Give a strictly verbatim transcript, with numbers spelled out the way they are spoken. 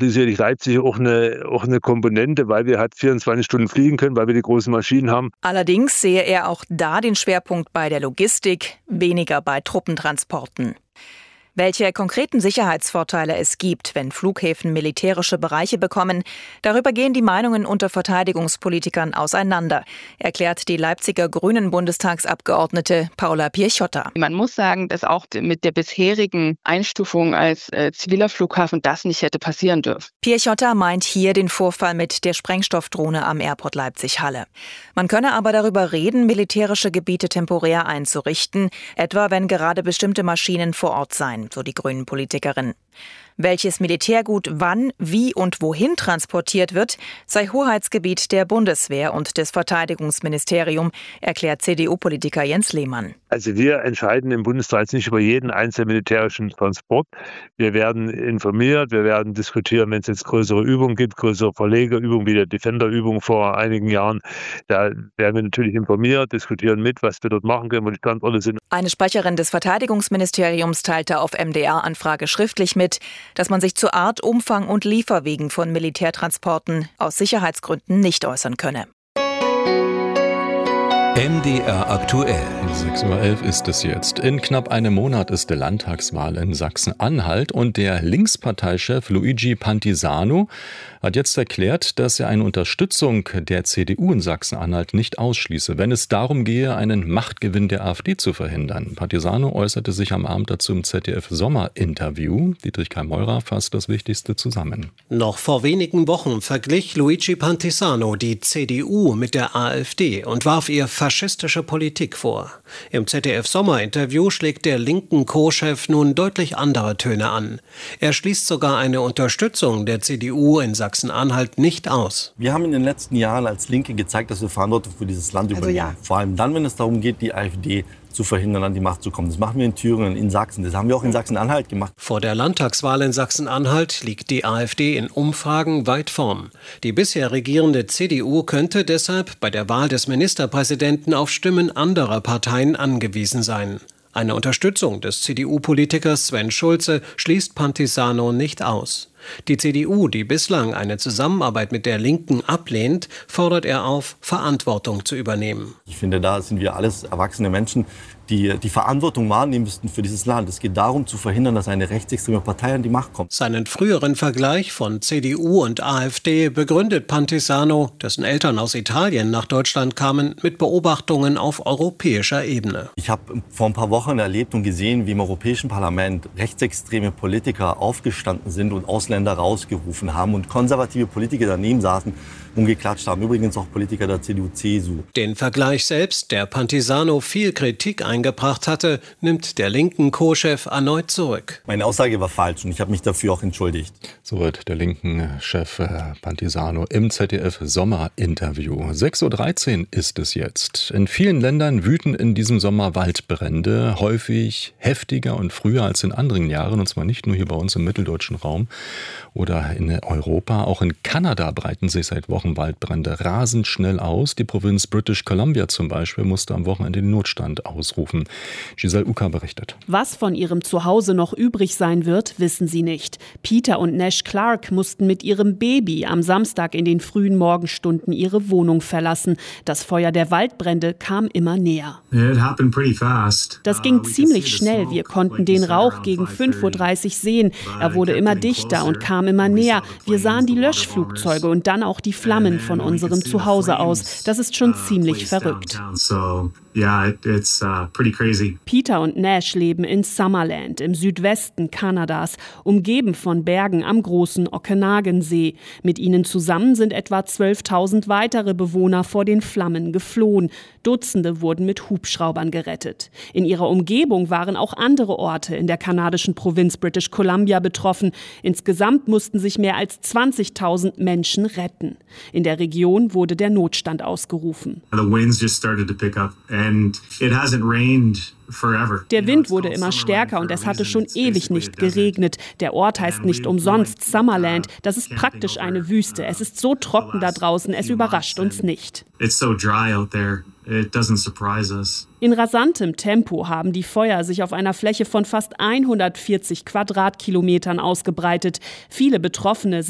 sportlich sicherlich Leipzig auch eine, auch eine Komponente, weil wir halt vierundzwanzig Stunden fliegen können, weil wir die großen Maschinen haben. Allerdings sehe er auch da den Schwerpunkt bei der Logistik, weniger bei Truppentransporten. Welche konkreten Sicherheitsvorteile es gibt, wenn Flughäfen militärische Bereiche bekommen, darüber gehen die Meinungen unter Verteidigungspolitikern auseinander, erklärt die Leipziger Grünen-Bundestagsabgeordnete Paula Piechota. Man muss sagen, dass auch mit der bisherigen Einstufung als äh, ziviler Flughafen das nicht hätte passieren dürfen. Piechota meint hier den Vorfall mit der Sprengstoffdrohne am Airport Leipzig-Halle. Man könne aber darüber reden, militärische Gebiete temporär einzurichten, etwa wenn gerade bestimmte Maschinen vor Ort seien, so die Grünen-Politikerin. Welches Militärgut wann, wie und wohin transportiert wird, sei Hoheitsgebiet der Bundeswehr und des Verteidigungsministeriums, erklärt C D U-Politiker Jens Lehmann. Also wir entscheiden im Bundestag nicht über jeden einzelnen militärischen Transport. Wir werden informiert, wir werden diskutieren, wenn es jetzt größere Übungen gibt, größere Verlegerübungen wie der Defender-Übung vor einigen Jahren. Da werden wir natürlich informiert, diskutieren mit, was wir dort machen können, wo die Standorte sind. Eine Sprecherin des Verteidigungsministeriums teilte auf M D R-Anfrage schriftlich mit, dass man sich zu Art, Umfang und Lieferwegen von Militärtransporten aus Sicherheitsgründen nicht äußern könne. M D R aktuell. sechs Uhr elf ist es jetzt. In knapp einem Monat ist die Landtagswahl in Sachsen-Anhalt und der Linksparteichef Luigi Pantisano hat jetzt erklärt, dass er eine Unterstützung der C D U in Sachsen-Anhalt nicht ausschließe, wenn es darum gehe, einen Machtgewinn der AfD zu verhindern. Pantisano äußerte sich am Abend dazu im Z D F-Sommerinterview. Dietrich Keil-Meurer fasst das Wichtigste zusammen. Noch vor wenigen Wochen verglich Luigi Pantisano die C D U mit der AfD und warf ihr faschistische Politik vor. Im Z D F-Sommerinterview schlägt der linken Co-Chef nun deutlich andere Töne an. Er schließt sogar eine Unterstützung der C D U in Sachsen-Anhalt nicht aus. Wir haben in den letzten Jahren als Linke gezeigt, dass wir Verantwortung für dieses Land übernehmen. Also ja. Vor allem dann, wenn es darum geht, die AfD zu verhindern, an die Macht zu kommen. Das machen wir in Thüringen, in Sachsen. Das haben wir auch in Sachsen-Anhalt gemacht. Vor der Landtagswahl in Sachsen-Anhalt liegt die AfD in Umfragen weit vorn. Die bisher regierende C D U könnte deshalb bei der Wahl des Ministerpräsidenten auf Stimmen anderer Parteien angewiesen sein. Eine Unterstützung des C D U-Politikers Sven Schulze schließt Pantisano nicht aus. Die C D U, die bislang eine Zusammenarbeit mit der Linken ablehnt, fordert er auf, Verantwortung zu übernehmen. Ich finde, da sind wir alles erwachsene Menschen, die die Verantwortung wahrnehmen müssten für dieses Land. Es geht darum, zu verhindern, dass eine rechtsextreme Partei an die Macht kommt. Seinen früheren Vergleich von C D U und AfD begründet Pantisano, dessen Eltern aus Italien nach Deutschland kamen, mit Beobachtungen auf europäischer Ebene. Ich habe vor ein paar Wochen erlebt und gesehen, wie im Europäischen Parlament rechtsextreme Politiker aufgestanden sind und Ausländer rausgerufen haben und konservative Politiker daneben saßen und geklatscht haben. Übrigens auch Politiker der C D U C S U. Den Vergleich selbst, der Pantisano viel Kritik eingebracht hatte, nimmt der linken Co-Chef erneut zurück. Meine Aussage war falsch und ich habe mich dafür auch entschuldigt. So wird der linken Chef Pantisano im Z D F-Sommerinterview. sechs Uhr dreizehn ist es jetzt. In vielen Ländern wüten in diesem Sommer Waldbrände, häufig heftiger und früher als in anderen Jahren, und zwar nicht nur hier bei uns im mitteldeutschen Raum oder in Europa. Auch in Kanada breiten sich seit Wochen Waldbrände rasend schnell aus. Die Provinz British Columbia zum Beispiel musste am Wochenende den Notstand ausrufen. Giselle Uka berichtet. Was von ihrem Zuhause noch übrig sein wird, wissen sie nicht. Peter und Nash Clark mussten mit ihrem Baby am Samstag in den frühen Morgenstunden ihre Wohnung verlassen. Das Feuer der Waldbrände kam immer näher. Das ging ziemlich schnell. Wir konnten den Rauch gegen fünf Uhr dreißig sehen. Er wurde immer dichter und kam immer näher. Wir sahen die Löschflugzeuge und dann auch die Flammen von unserem Zuhause aus. Das ist schon ziemlich verrückt. Peter und Nash leben in Summerland im Südwesten Kanadas, umgeben von Bergen am großen Okanagan-See. Mit ihnen zusammen sind etwa zwölftausend weitere Bewohner vor den Flammen geflohen. Dutzende wurden mit Hubschraubern gerettet. In ihrer Umgebung waren auch andere Orte in der kanadischen Provinz British Columbia betroffen. Insgesamt mussten sich mehr als zwanzigtausend Menschen retten. In der Region wurde der Notstand ausgerufen. Der Wind wurde immer stärker und es hatte schon ewig nicht geregnet. Der Ort heißt nicht umsonst Summerland. Das ist praktisch eine Wüste. Es ist so trocken da draußen, es überrascht uns nicht. In rasantem Tempo haben die Feuer sich auf einer Fläche von fast hundertvierzig Quadratkilometern ausgebreitet. Viele Betroffene